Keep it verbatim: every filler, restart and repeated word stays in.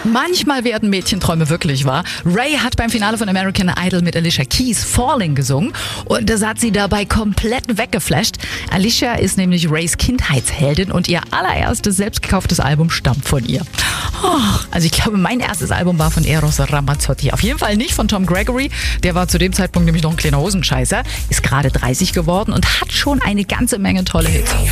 Manchmal werden Mädchenträume wirklich wahr. Ray hat beim Finale von American Idol mit Alicia Keys Falling gesungen und das hat sie dabei komplett weggeflasht. Alicia ist nämlich Rays Kindheitsheldin und ihr allererstes selbst gekauftes Album stammt von ihr. Oh, also ich glaube, mein erstes Album war von Eros Ramazzotti. Auf jeden Fall nicht von Tom Gregory. Der war zu dem Zeitpunkt nämlich noch ein kleiner Hosenscheißer, ist gerade dreißig geworden und hat schon eine ganze Menge tolle Hits.